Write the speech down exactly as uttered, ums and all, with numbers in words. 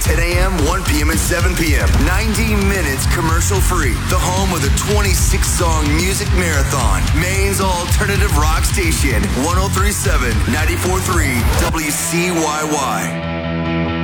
ten a.m., one p.m., and seven p.m. ninety minutes commercial-free. The home of the twenty-six song music marathon. Maine's alternative rock station, one oh three point seven, ninety-four point three W C Y Y.